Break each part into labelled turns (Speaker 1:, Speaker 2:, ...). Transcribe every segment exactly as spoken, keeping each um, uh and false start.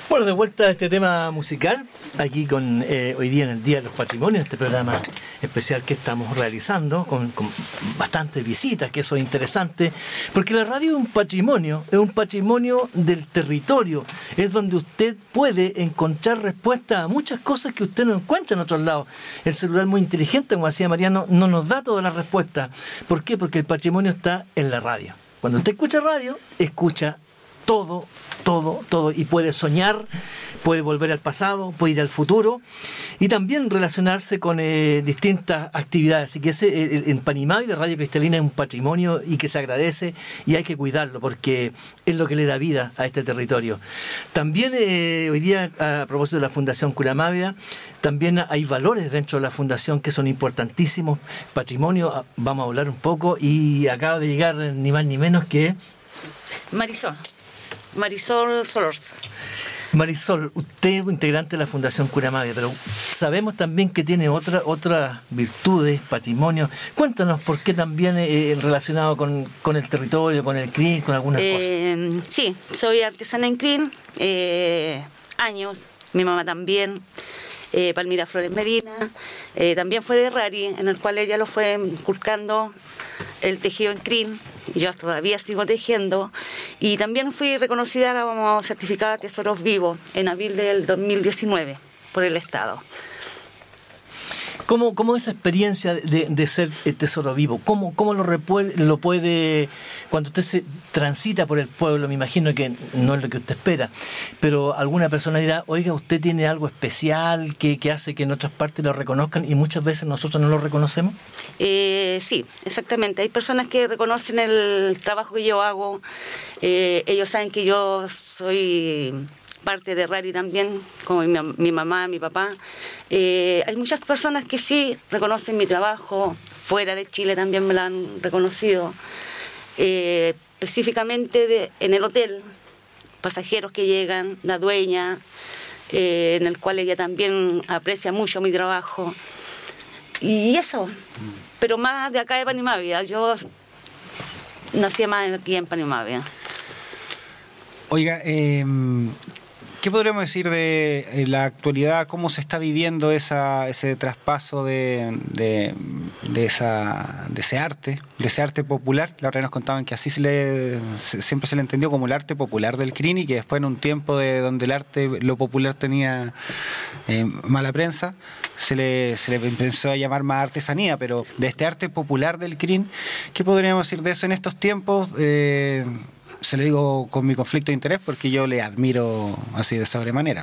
Speaker 1: Bueno, de vuelta a este tema musical, aquí con eh, hoy día en el Día de los Patrimonios, este programa especial que estamos realizando, con, con bastantes visitas, que eso es interesante, porque la radio es un patrimonio, es un patrimonio del territorio, es donde usted puede encontrar respuestas a muchas cosas que usted no encuentra en otros lados. El celular muy inteligente, como decía Mariano, no nos da todas las respuestas. ¿Por qué? Porque el patrimonio está en la radio. Cuando usted escucha radio, escucha todo, todo, todo, y puede soñar, puede volver al pasado, puede ir al futuro y también relacionarse con eh, distintas actividades. Así que ese el, el Panimavi de Radio Cristalina es un patrimonio y que se agradece y hay que cuidarlo porque es lo que le da vida a este territorio. También eh, hoy día, a propósito de la Fundación Curamávida, también hay valores dentro de la fundación que son importantísimos. Patrimonio, vamos a hablar un poco, y acaba de llegar ni más ni menos que
Speaker 2: Marisol. Marisol Solorza.
Speaker 1: Marisol, usted es integrante de la Fundación Curamávida, pero sabemos también que tiene otra, otras virtudes, patrimonio. Cuéntanos por qué también eh, relacionado con, con el territorio, con el C R I N, con algunas
Speaker 2: eh,
Speaker 1: cosas.
Speaker 2: Sí, soy artesana en C R I N, eh, años, mi mamá también. Eh, Palmira Flores Medina, eh, también fue de Rari, en el cual ella lo fue inculcando el tejido en C R I N, yo todavía sigo tejiendo, y también fui reconocida como certificada Tesoros Vivos en abril del dos mil diecinueve por el Estado.
Speaker 1: ¿Cómo, cómo esa experiencia de, de ser tesoro vivo? ¿Cómo, cómo lo, repuede, lo puede, cuando usted se transita por el pueblo, me imagino que no es lo que usted espera, pero alguna persona dirá, oiga, usted tiene algo especial que, que hace que en otras partes lo reconozcan y muchas veces nosotros no lo reconocemos?
Speaker 2: Eh, sí, exactamente. Hay personas que reconocen el trabajo que yo hago, eh, ellos saben que yo soy parte de Rari también, como mi, mi mamá, mi papá. Eh, hay muchas personas que sí reconocen mi trabajo, fuera de Chile también me lo han reconocido. Eh, específicamente de, en el hotel, pasajeros que llegan, la dueña, eh, en el cual ella también aprecia mucho mi trabajo. Y eso, pero más de acá de Panimavi. Yo nací más aquí en Panimavi.
Speaker 3: Oiga, eh... ¿qué podríamos decir de eh, la actualidad? ¿Cómo se está viviendo esa, ese traspaso de, de, de, esa, de ese arte, de ese arte popular? La otra vez nos contaban que así se le, se, siempre se le entendió como el arte popular del C R I N, y que después en un tiempo de donde el arte, lo popular tenía eh, mala prensa, se le, se le empezó a llamar más artesanía, pero de este arte popular del C R I N, ¿qué podríamos decir de eso en estos tiempos? Eh, Se lo digo con mi conflicto de interés porque yo le admiro así de sobremanera.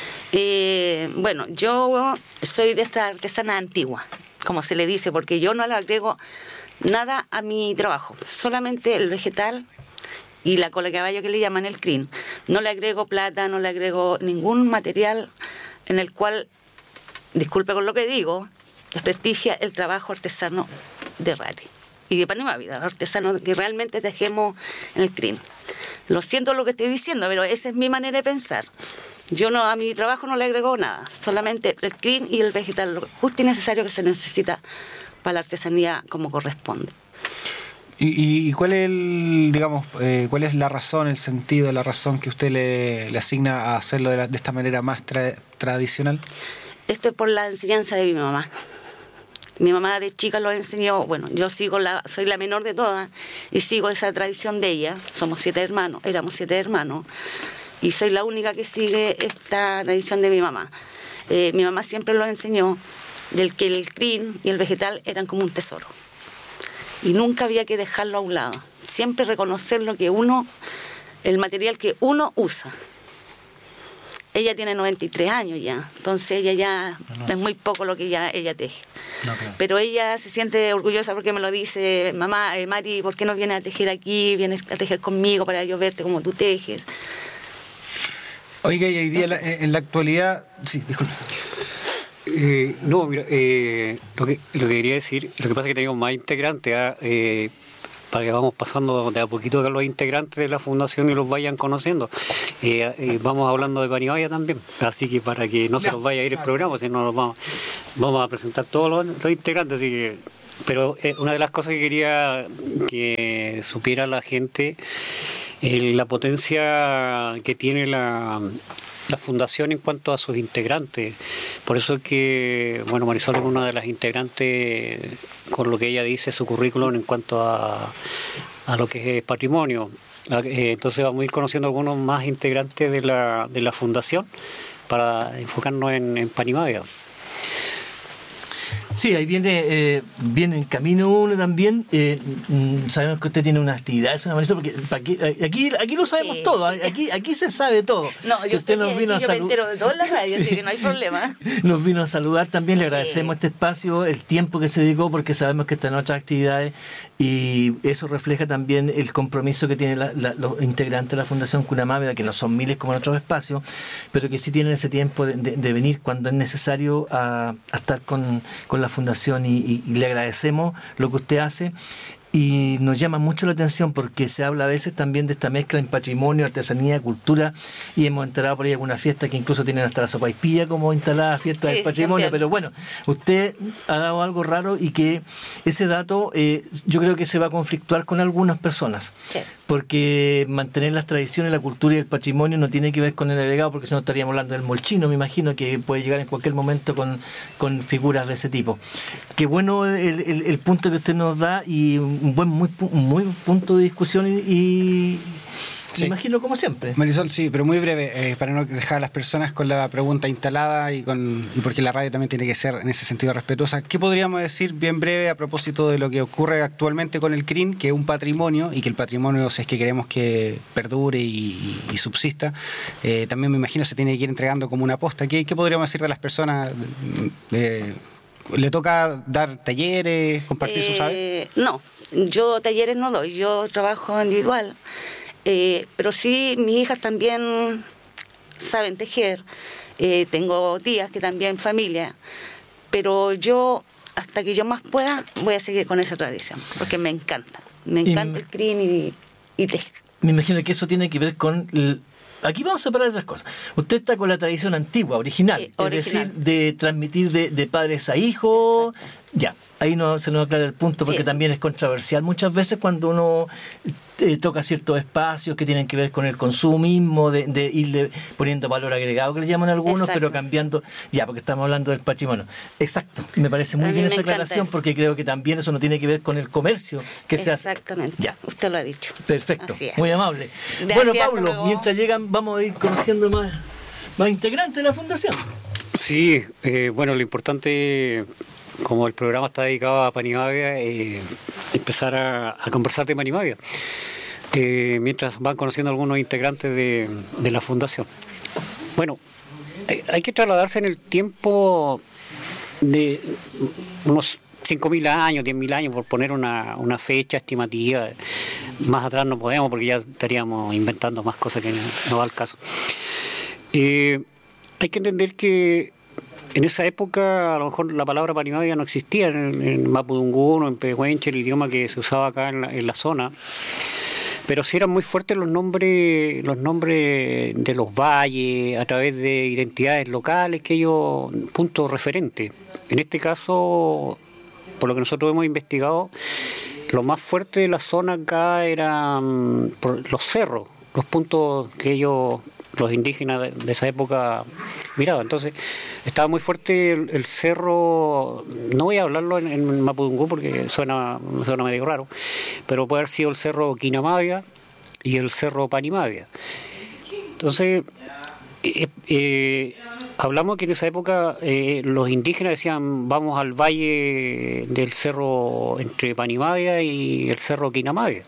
Speaker 2: Eh, bueno, yo soy de esta artesana antigua, como se le dice, porque yo no le agrego nada a mi trabajo, solamente el vegetal y la cola de caballo que le llaman el C R I N. No le agrego plata, no le agrego ningún material en el cual, disculpe con lo que digo, desprestigia el trabajo artesano de Rari y de Panimavi, los artesanos que realmente tejemos en el C R I N. Lo siento lo que estoy diciendo, pero esa es mi manera de pensar. Yo no a mi trabajo no le agrego nada, solamente el C R I N y el vegetal, lo justo y necesario que se necesita para la artesanía como corresponde.
Speaker 3: ¿Y, y cuál es el, digamos, eh, cuál es la razón, el sentido, la razón que usted le, le asigna a hacerlo de, la, de esta manera más tra- tradicional?
Speaker 2: Esto es por la enseñanza de mi mamá. Mi mamá de chica lo enseñó, bueno, yo sigo la, soy la menor de todas y sigo esa tradición de ella. Somos siete hermanos, éramos siete hermanos y soy la única que sigue esta tradición de mi mamá. Eh, mi mamá siempre lo enseñó, del que el C R I N y el vegetal eran como un tesoro y nunca había que dejarlo a un lado. Siempre reconocer lo que uno, el material que uno usa. Ella tiene noventa y tres años ya, entonces ella ya no, no. es muy poco lo que ya ella teje. No, claro. Pero ella se siente orgullosa porque me lo dice, mamá, eh, Mari, ¿por qué no vienes a tejer aquí? Vienes a tejer conmigo para yo verte como tú tejes.
Speaker 3: Oiga, y hoy día entonces, la, en la actualidad... Sí, disculpe.
Speaker 4: Eh, no, mira, eh, lo, que, lo que quería decir, lo que pasa es que tenemos más integrantes, eh, para que vamos pasando de a poquito a los integrantes de la fundación y los vayan conociendo. Eh, eh, vamos hablando de Panimavi también, así que para que no se nos vaya a ir el programa, si no nos vamos, vamos a presentar todos los, los integrantes. Así que, pero eh, una de las cosas que quería que supiera la gente eh, la potencia que tiene la, la fundación en cuanto a sus integrantes. Por eso es que, bueno, Marisol es una de las integrantes con lo que ella dice, su currículum en cuanto a, a lo que es patrimonio. Entonces vamos a ir conociendo algunos más integrantes de la, de la fundación para enfocarnos en, en Panimavia.
Speaker 1: Sí, ahí viene, eh, viene en camino uno también. Eh, sabemos que usted tiene una actividad, esa porque aquí, aquí, aquí lo sabemos sí, todo, sí. Aquí, aquí se sabe todo.
Speaker 2: No, yo,
Speaker 1: usted
Speaker 2: sé
Speaker 1: nos
Speaker 2: que,
Speaker 1: vino a
Speaker 2: yo
Speaker 1: salu-
Speaker 2: me entero de todas las radios,
Speaker 1: sí.
Speaker 2: así que no hay problema.
Speaker 1: Nos vino a saludar también, le agradecemos sí. este espacio, el tiempo que se dedicó, porque sabemos que están otras actividades y eso refleja también el compromiso que tienen la, la, los integrantes de la Fundación Cuna Mávida, que no son miles como en otros espacios, pero que sí tienen ese tiempo de, de, de venir cuando es necesario a, a estar con, con la Fundación y, y, y le agradecemos lo que usted hace. Y nos llama mucho la atención porque se habla a veces también de esta mezcla en patrimonio, artesanía, cultura, y hemos enterado por ahí alguna fiesta que incluso tienen hasta la sopaipilla como instalada fiesta sí, del patrimonio, también. Pero bueno, usted ha dado algo raro y que ese dato eh, yo creo que se va a conflictuar con algunas personas, sí. porque mantener las tradiciones, la cultura y el patrimonio no tiene que ver con el agregado, porque si no estaríamos hablando del molchino, me imagino que puede llegar en cualquier momento con, con figuras de ese tipo. Qué bueno el, el, el punto que usted nos da y un buen muy, muy punto de discusión y, y sí. me imagino como siempre.
Speaker 3: Marisol, sí, pero muy breve, eh, para no dejar a las personas con la pregunta instalada y con y porque la radio también tiene que ser en ese sentido respetuosa. ¿Qué podríamos decir bien breve a propósito de lo que ocurre actualmente con el C R I N, que es un patrimonio y que el patrimonio, si es que queremos que perdure y, y, y subsista, eh, también me imagino se tiene que ir entregando como una posta? ¿Qué, qué podríamos decir de las personas? Eh, ¿Le toca dar talleres, compartir eh, su saber?
Speaker 2: No, yo talleres no doy, yo trabajo individual, eh, pero sí mis hijas también saben tejer, eh, tengo tías que también familia, pero yo hasta que yo más pueda voy a seguir con esa tradición, porque me encanta, me encanta y, el C R I N y, y tejer.
Speaker 1: Me imagino que eso tiene que ver con... El... Aquí vamos a separar las cosas. Usted está con la tradición antigua, original, sí, original. Es decir, de transmitir de, de padres a hijos. Exacto. Ya, ahí no se nos aclara el punto porque sí. también es controversial muchas veces cuando uno eh, toca ciertos espacios que tienen que ver con el consumismo, de, de irle poniendo valor agregado, que le llaman algunos, exacto. pero cambiando, ya, porque estamos hablando del patrimonio. Exacto, me parece muy bien esa aclaración eso. Porque creo que también eso no tiene que ver con el comercio que se hace.
Speaker 2: Exactamente, ya. Usted lo ha dicho.
Speaker 1: Perfecto, muy amable. Gracias, bueno, Pablo, mientras llegan vamos a ir conociendo más, más integrantes de la Fundación.
Speaker 4: Sí, eh, bueno, lo importante... Como el programa está dedicado a Panimavia, eh, empezar a, a conversar de Panimavia, eh, mientras van conociendo algunos integrantes de, de la Fundación. Bueno, hay, hay que trasladarse en el tiempo de unos cinco mil años, diez mil años, por poner una, una fecha estimativa. Más atrás no podemos porque ya estaríamos inventando más cosas que no, no va al caso. Eh, hay que entender que en esa época, a lo mejor la palabra Panimavia no existía en, en Mapudungun o en Pehuenche, el idioma que se usaba acá en la, en la zona, pero sí eran muy fuertes los nombres, los nombres de los valles, a través de identidades locales, que ellos, puntos referentes. En este caso, por lo que nosotros hemos investigado, lo más fuerte de la zona acá eran por los cerros, los puntos que ellos... los indígenas de, de esa época miraban. Entonces estaba muy fuerte el, el cerro, no voy a hablarlo en, en Mapudungun porque suena, suena medio raro, pero puede haber sido el cerro Quinamavia y el cerro Panimavia. Entonces eh, eh, hablamos que en esa época eh, los indígenas decían vamos al valle del cerro entre Panimavia y el cerro Quinamavia.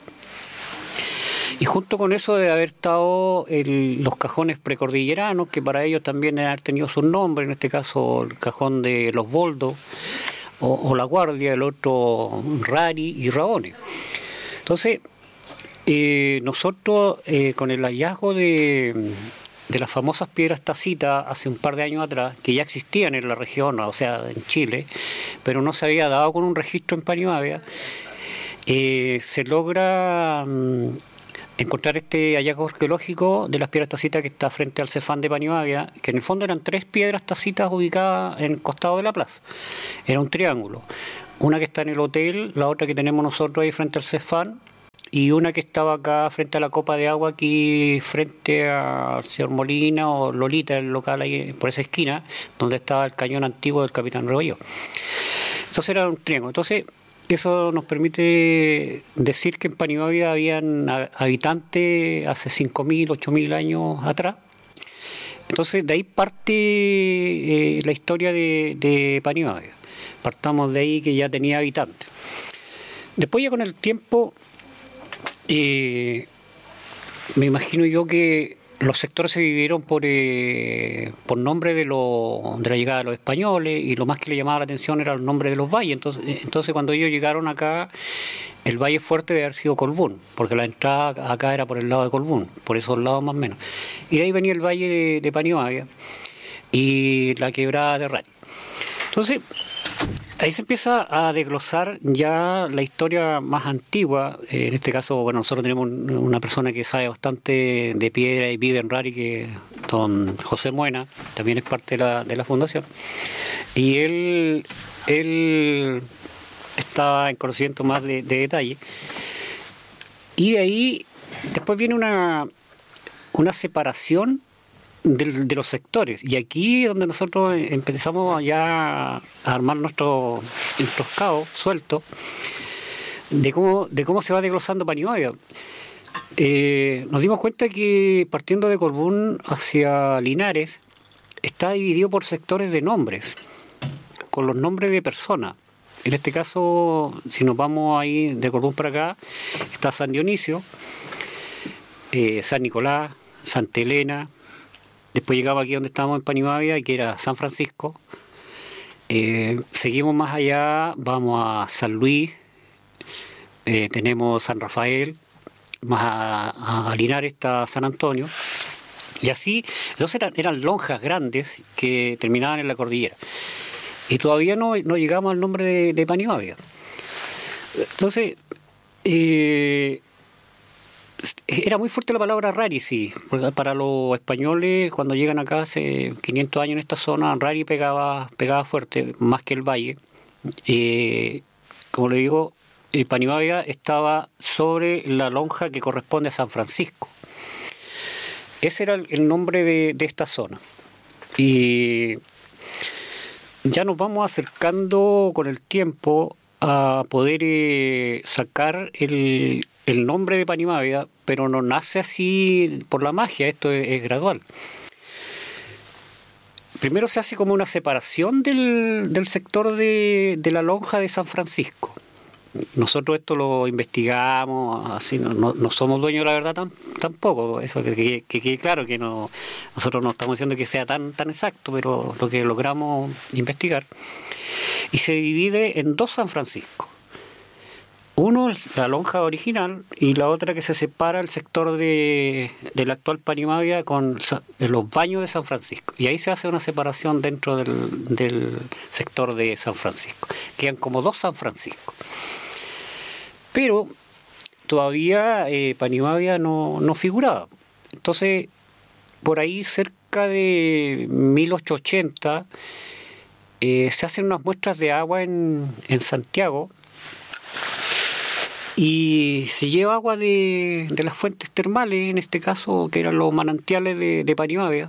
Speaker 4: Y junto con eso debe haber estado el, los cajones precordilleranos, que para ellos también deben haber tenido sus nombres, en este caso el cajón de los Boldos, o, o la Guardia, el otro Rari y Rabones. Entonces, eh, nosotros eh, con el hallazgo de, de las famosas piedras tacitas hace un par de años atrás, que ya existían en la región, o sea, en Chile, pero no se había dado con un registro en Panimavia, eh, se logra... Mm, encontrar este hallazgo arqueológico de las piedras tacitas que está frente al Cefán de Panimavia, que en el fondo eran tres piedras tacitas ubicadas en el costado de la plaza. Era un triángulo. Una que está en el hotel, la otra que tenemos nosotros ahí frente al Cefán, y una que estaba acá frente a la copa de agua, aquí frente al señor Molina o Lolita, el local ahí por esa esquina, donde estaba el cañón antiguo del Capitán Rebollo. Entonces era un triángulo. Entonces eso nos permite decir que en Panimávida habían habitantes hace cinco mil, ocho mil años atrás. Entonces de ahí parte eh, la historia de, de Panimávida. Partamos de ahí que ya tenía habitantes. Después ya con el tiempo, eh, me imagino yo que los sectores se dividieron por, eh, por nombre de, lo, de la llegada de los españoles, y lo más que le llamaba la atención era el nombre de los valles. Entonces, entonces cuando ellos llegaron acá, el valle fuerte debe haber sido Colbún, porque la entrada acá era por el lado de Colbún, por esos lados más o menos. Y de ahí venía el valle de, de Panimávida y la quebrada de Rari. Entonces, ahí se empieza a desglosar ya la historia más antigua. Eh, en este caso, bueno, nosotros tenemos una persona que sabe bastante de piedra y vive en Rari, que es don José Muena, también es parte de la, de la fundación. Y él, él estaba en conocimiento más de, de detalle. Y de ahí, después viene una, una separación De, de los sectores, y aquí es donde nosotros empezamos ya a armar nuestros nuestros cabos sueltos de cómo de cómo se va desglosando Panimávida. Eh, nos dimos cuenta que partiendo de Colbún hacia Linares está dividido por sectores de nombres, con los nombres de personas. En este caso, si nos vamos ahí de Colbún para acá, está San Dionisio, eh, San Nicolás, Santa Elena. Después llegamos aquí donde estábamos en Panimávida, que era San Francisco. Eh, seguimos más allá, vamos a San Luis, eh, tenemos San Rafael, más a, a Linares está San Antonio. Y así, entonces eran, eran lonjas grandes que terminaban en la cordillera. Y todavía no, no llegamos al nombre de, de Panimávida. Entonces, eh, era muy fuerte la palabra Rari, sí, porque para los españoles cuando llegan acá hace quinientos años en esta zona, Rari pegaba, pegaba fuerte, más que el valle. Eh, como le digo, eh, Panimávida estaba sobre la lonja que corresponde a San Francisco. Ese era el, el nombre de, de esta zona. Y ya nos vamos acercando con el tiempo a poder eh, sacar el, el nombre de Panimávida, pero no nace así por la magia, esto es, es gradual. Primero se hace como una separación del, del sector de, de la lonja de San Francisco. Nosotros esto lo investigamos, así no, no, no somos dueños de la verdad tam, tampoco, eso que quede que, que, claro que no, nosotros no estamos diciendo que sea tan, tan exacto, pero lo que logramos investigar. Y se divide en dos San Francisco. Uno es la lonja original y la otra que se separa el sector de, del actual Panimávida con los baños de San Francisco. Y ahí se hace una separación dentro del, del sector de San Francisco. Quedan como dos San Francisco. Pero todavía eh, Panimávida no, no figuraba. Entonces, por ahí cerca de mil ochocientos ochenta eh, se hacen unas muestras de agua en, en Santiago. Y se lleva agua de, de las fuentes termales, en este caso, que eran los manantiales de, de Panimávida.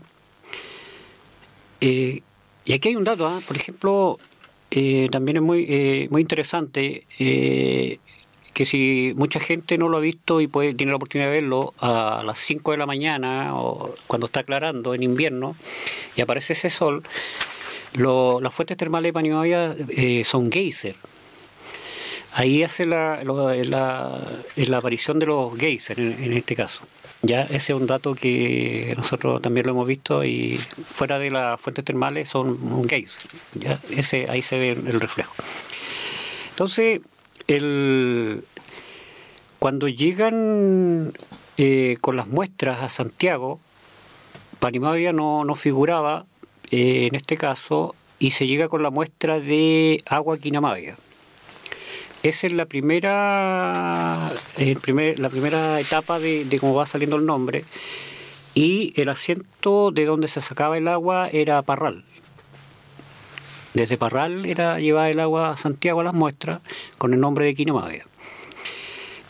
Speaker 4: Eh, y aquí hay un dato, ¿eh? Por ejemplo, eh, también es muy, eh, muy interesante, eh, que si mucha gente no lo ha visto y puede, tiene la oportunidad de verlo, a las cinco de la mañana, o cuando está aclarando en invierno, y aparece ese sol, lo, las fuentes termales de Panimávida eh, son geyser. Ahí hace la, la, la aparición de los geysers en, en este caso. Ya ese es un dato que nosotros también lo hemos visto, y fuera de las fuentes termales son un geyser. Ya ese, ahí se ve el reflejo. Entonces, el, cuando llegan eh, con las muestras a Santiago, Panimávida no, no figuraba eh, en este caso, y se llega con la muestra de agua Quinamávida. Esa es la primera, el primer, la primera etapa de, de cómo va saliendo el nombre. Y el asiento de donde se sacaba el agua era Parral. Desde Parral era llevar el agua a Santiago a las muestras con el nombre de Quinamávida.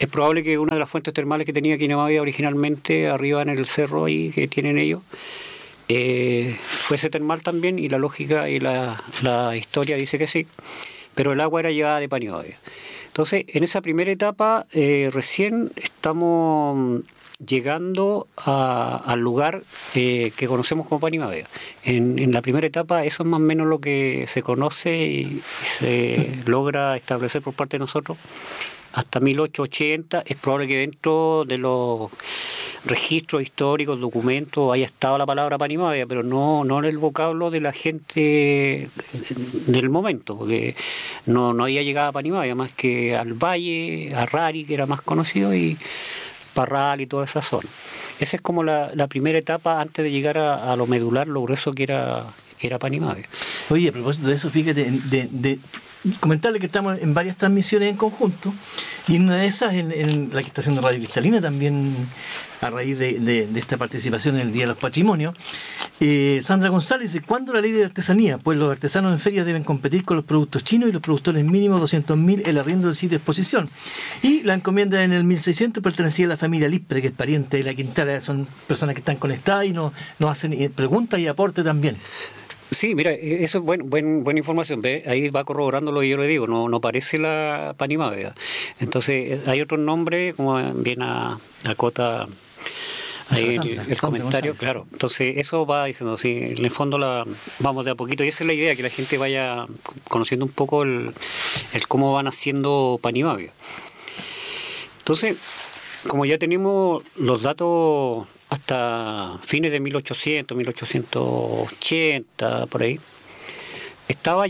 Speaker 4: es probable que una de las fuentes termales que tenía Quinemavia originalmente, arriba en el cerro ahí que tienen ellos, eh, fuese termal también, y la lógica y la, la historia dice que sí, pero el agua era llevada de Panimavia. Entonces, en esa primera etapa, eh, recién estamos llegando a, al lugar eh, que conocemos como Panimavia. En, en la primera etapa, eso es más o menos lo que se conoce y, y se logra establecer por parte de nosotros. Hasta mil ochocientos ochenta es probable que dentro de los registros históricos, documentos, haya estado la palabra Panimavia, pero no, no en el vocablo de la gente del momento, porque no, no había llegado a Panimavia más que al Valle, a Rari, que era más conocido, y Parral y toda esa zona. Esa es como la, la primera etapa antes de llegar a, a lo medular, lo grueso que era, que era Panimavia.
Speaker 1: Oye, a propósito de eso, fíjate, de, de comentarle que estamos en varias transmisiones en conjunto, y en una de esas, en, en la que está haciendo Radio Cristalina también, a raíz de, de, de esta participación en el Día de los Patrimonios, eh, Sandra González dice: ¿cuándo la ley de artesanía? Pues los artesanos en ferias deben competir con los productos chinos y los productores mínimos doscientos mil el arriendo del sitio de exposición. Y la encomienda en el mil seiscientos pertenecía a la familia Lispre, que es pariente de la Quintana. Son personas que están conectadas y nos, nos hacen preguntas y aporte también.
Speaker 4: Sí, mira, eso es buen, buen, buena información. ¿Ve? Ahí va corroborando lo que yo le digo, no, no parece la Panimavia. Entonces, hay otros nombres, como bien a, a Cota ahí el, el comentario, claro. Entonces, eso va diciendo, sí, en el fondo la vamos de a poquito, y esa es la idea, que la gente vaya conociendo un poco el, el cómo van haciendo Panimavia. Entonces, como ya tenemos los datos hasta fines de mil ochocientos, mil ochocientos ochenta, por ahí, estaba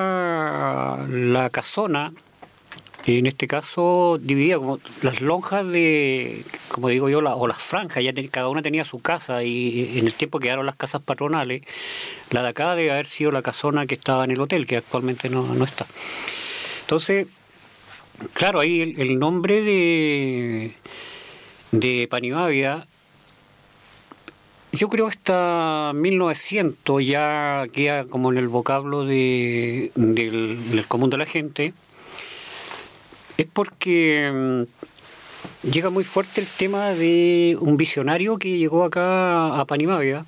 Speaker 4: ya la casona, en este caso dividida como las lonjas de, como digo yo, la, o las franjas, ya ten, cada una tenía su casa, y en el tiempo quedaron las casas patronales. La de acá debe haber sido la casona que estaba en el hotel, que actualmente no, no está. Entonces, claro, ahí el, el nombre de, de Panimavia, yo creo que hasta mil novecientos ya queda como en el vocablo de, del, del común de la gente. Es porque um, llega muy fuerte el tema de un visionario que llegó acá a Panimavia,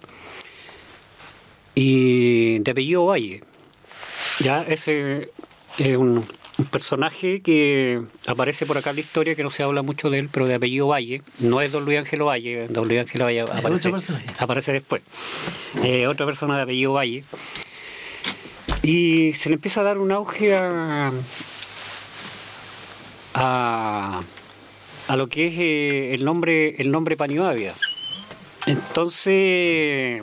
Speaker 4: y de apellido Valle. Ya ese es un, un personaje que aparece por acá en la historia, que no se habla mucho de él, pero de apellido Valle. No es don Luis Ángelo Valle, don Luis Ángelo Valle aparece, aparece después. Eh, otra persona de apellido Valle. Y se le empieza a dar un auge a... A, a lo que es eh, el nombre el nombre Panimavia. Entonces,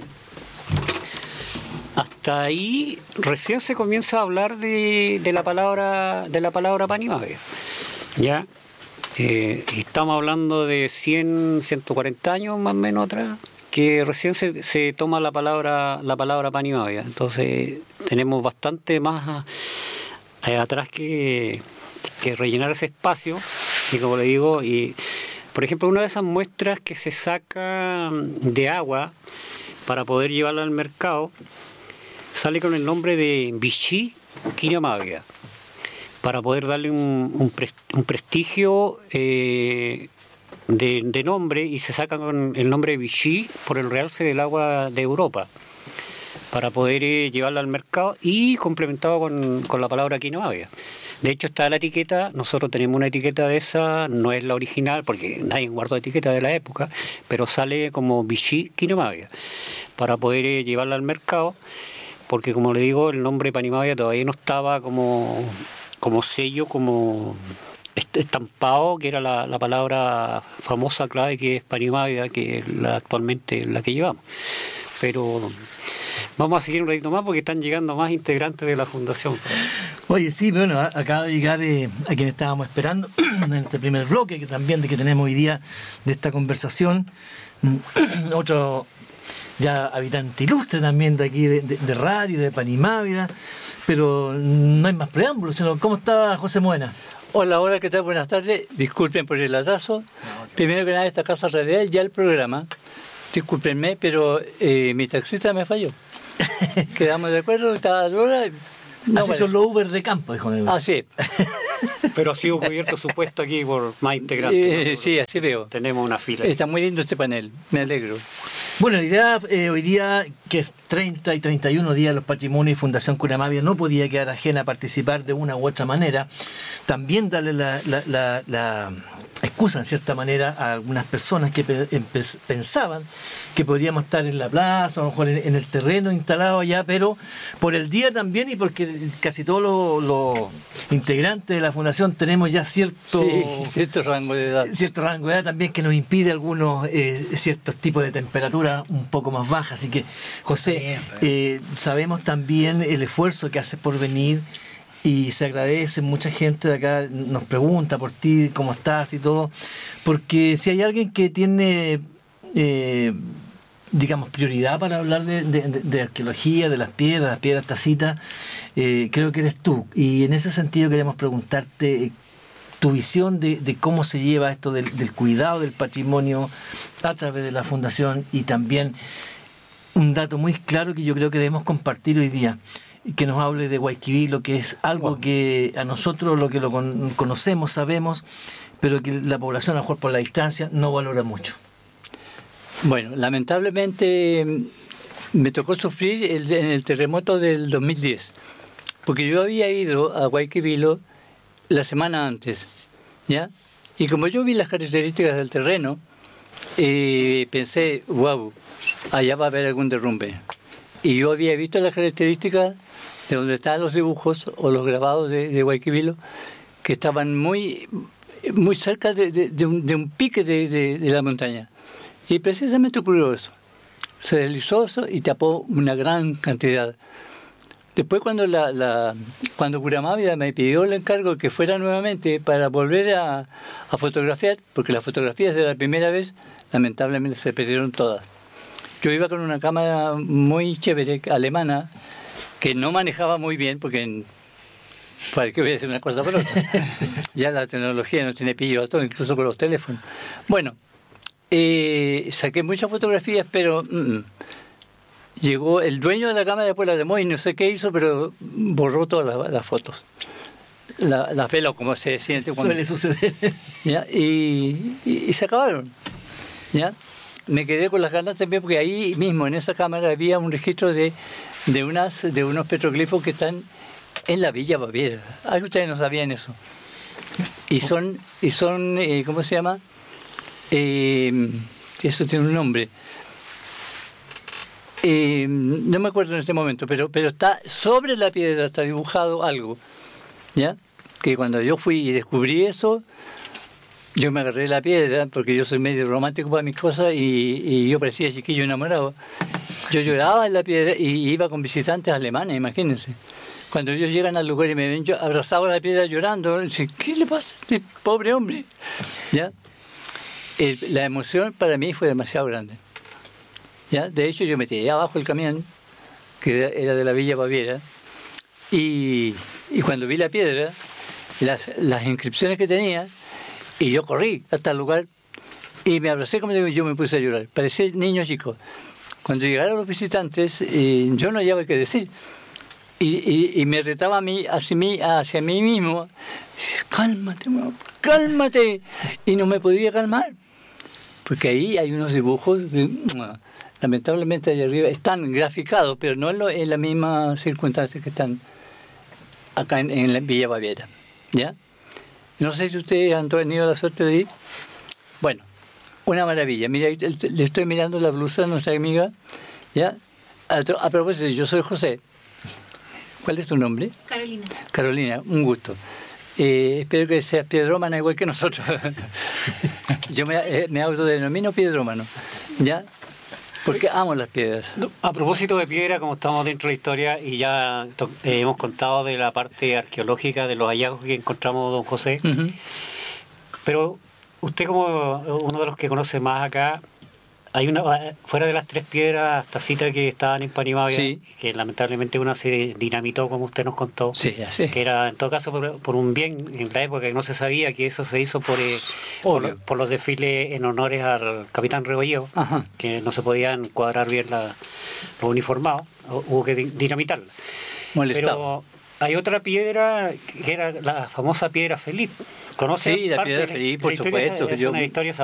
Speaker 4: hasta ahí recién se comienza a hablar de, de la palabra de la palabra Panimavia. Ya eh, estamos hablando de cien, ciento cuarenta años más o menos atrás, que recién se, se toma la palabra la palabra Panimavia. Entonces tenemos bastante más eh, atrás que que rellenar ese espacio, y como le digo, y por ejemplo, una de esas muestras que se saca de agua para poder llevarla al mercado sale con el nombre de Vichy Quinemavia, para poder darle un, un, un prestigio eh, de, de nombre, y se saca con el nombre de Vichy por el realce del agua de Europa, para poder eh, llevarla al mercado, y complementado con, con la palabra Quinemavia. De hecho, está la etiqueta, nosotros tenemos una etiqueta de esa, no es la original, porque nadie guardó etiqueta de la época, pero sale como Vichy Quinemavia, para poder eh, llevarla al mercado, porque como le digo, el nombre Panimavia todavía no estaba como, como sello, como estampado, que era la, la palabra famosa clave, que es Panimavia, que es la, actualmente la que llevamos. Pero vamos a seguir un ratito más, porque están llegando más integrantes de la fundación.
Speaker 1: Oye, sí, bueno, acaba de llegar eh, a quien estábamos esperando en este primer bloque, que también de que tenemos hoy día de esta conversación. Otro ya habitante ilustre también de aquí, de, de, de Rari, de Panimavia, pero no hay más preámbulos, sino ¿cómo está José Moena?
Speaker 5: Hola, hola, ¿qué tal? Buenas tardes. Disculpen por el atraso. Primero que nada, esta casa radial, ya el programa. Discúlpenme, pero eh, mi taxista me falló. Quedamos de acuerdo, estaba a la hora.
Speaker 1: No, así son los Uber de campo, dijo mi.
Speaker 5: Ah, sí.
Speaker 4: Pero ha sido cubierto su puesto aquí por más integrantes.
Speaker 5: Eh,
Speaker 4: ¿no?
Speaker 5: sí, así veo.
Speaker 4: Tenemos una fila.
Speaker 5: Está muy lindo este panel, me alegro.
Speaker 1: Bueno, la idea eh, hoy día, que es treinta y treinta y uno días los patrimonios y Fundación Curamavia, no podía quedar ajena a participar de una u otra manera. También darle la, la, la, la excusa, en cierta manera, a algunas personas que pe pensaban que podríamos estar en la plaza, a lo mejor en, en el terreno instalado allá, pero por el día también y porque casi todos los, los integrantes de la Fundación tenemos ya cierto,
Speaker 5: sí, cierto rango de edad.
Speaker 1: Cierto rango de edad también que nos impide algunos eh, ciertos tipos de temperatura un poco más baja. Así que, José, eh, sabemos también el esfuerzo que haces por venir y se agradece. Mucha gente de acá nos pregunta por ti, cómo estás y todo, porque si hay alguien que tiene, eh, digamos, prioridad para hablar de, de, de arqueología, de las piedras, las piedras tacitas, eh, creo que eres tú. Y en ese sentido queremos preguntarte tu visión de, de cómo se lleva esto del, del cuidado del patrimonio a través de la Fundación, y también un dato muy claro que yo creo que debemos compartir hoy día, que nos hable de Guayquivilo, que es algo wow. que a nosotros lo que lo con, conocemos, sabemos, pero que la población, a lo mejor por la distancia, no valora mucho.
Speaker 5: Bueno, lamentablemente me tocó sufrir el, en el terremoto del dos mil diez, porque yo había ido a Guayquivilo la semana antes, ¿ya? Y como yo vi las características del terreno, eh, pensé, wow, allá va a haber algún derrumbe. Y yo había visto las características de donde estaban los dibujos o los grabados de, de Guayquivilo, que estaban muy, muy cerca de, de, de, un, de un pique de, de, de la montaña. Y precisamente ocurrió eso. Se deslizó eso y tapó una gran cantidad. Después cuando la, la cuando Curamavia me pidió el encargo de que fuera nuevamente para volver a, a fotografiar, porque las fotografías de la primera vez lamentablemente se perdieron todas. Yo iba con una cámara muy chévere, alemana, que no manejaba muy bien, porque ¿para qué voy a decir una cosa por otra? Ya la tecnología no tiene pillo a todo, incluso con los teléfonos. Bueno, eh, saqué muchas fotografías, pero mm, llegó el dueño de la cámara, después la llamó y no sé qué hizo, pero borró todas las, las fotos. La, las velas, como se siente cuando...
Speaker 1: Suele suceder.
Speaker 5: ¿Ya? Y, y, y se acabaron. ¿Ya? Me quedé con las ganas también, porque ahí mismo, en esa cámara, había un registro de, de, unas, de unos petroglifos que están en la Villa Baviera. Ah, ustedes no sabían eso. Y son, y son eh, ¿cómo se llama? Eh, eso tiene un nombre. Eh, no me acuerdo en este momento, pero, pero está sobre la piedra, está dibujado algo. ¿Ya? Que cuando yo fui y descubrí eso, yo me agarré la piedra, porque yo soy medio romántico para mis cosas, y, y yo parecía chiquillo enamorado. Yo lloraba en la piedra y iba con visitantes alemanes, imagínense. Cuando ellos llegan al lugar y me ven, yo abrazaba la piedra llorando, y decía, ¿qué le pasa a este pobre hombre? ¿Ya? El, la emoción para mí fue demasiado grande. ¿Ya? De hecho, yo me tiré abajo el camión, que era de la Villa Baviera, y, y cuando vi la piedra, las, las inscripciones que tenía, y yo corrí hasta el lugar y me abracé, como digo, yo me puse a llorar. Parecía niño chico. Cuando llegaron los visitantes, eh, yo no hallaba qué decir. Y, y, y me retaba a mí, hacia mí, hacia mí mismo. Decía, cálmate, cálmate. Y no me podía calmar. Porque ahí hay unos dibujos, lamentablemente allá arriba, están graficados, pero no en, lo, en la misma circunstancia que están acá en, en la Villa Baviera. ¿Ya? No sé si ustedes han tenido la suerte de ir. Bueno, una maravilla. Mira, le estoy mirando la blusa de nuestra amiga. ¿Ya? A, a propósito, yo soy José. ¿Cuál es tu nombre?
Speaker 6: Carolina.
Speaker 5: Carolina, un gusto. Eh, espero que seas piedrómana igual que nosotros. Yo me, eh, me autodenomino piedrómano. ¿Ya? Porque amo las piedras.
Speaker 4: A propósito de piedra, como estamos dentro de la historia y ya eh, hemos contado de la parte arqueológica, de los hallazgos que encontramos, don José, uh-huh. Pero usted, como uno de los que conoce más acá, hay una, fuera de las tres piedras tacitas que estaban en Panimavia, sí, que lamentablemente una se dinamitó, como usted nos contó,
Speaker 5: sí, así.
Speaker 4: Que era en todo caso por, por un bien en la época, que no se sabía que eso se hizo por, eh, por, por los desfiles en honores al capitán Rebolledo, que no se podían cuadrar bien la, los uniformados, hubo que dinamitarla.
Speaker 5: Molestaba.
Speaker 4: Pero hay otra piedra que era la famosa piedra Felipe. ¿Conoces?
Speaker 5: Sí, la piedra Felipe, por supuesto.
Speaker 4: Es
Speaker 5: que yo,
Speaker 4: una historia